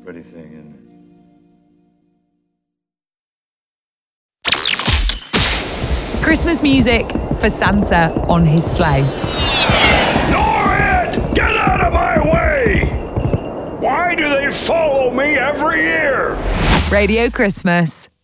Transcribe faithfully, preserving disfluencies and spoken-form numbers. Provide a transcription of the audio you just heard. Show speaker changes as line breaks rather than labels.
pretty thing, isn't it?
Christmas music for Santa on his sleigh.
Norrid! Get out of my way! Why do they follow me every year?
Radio Christmas.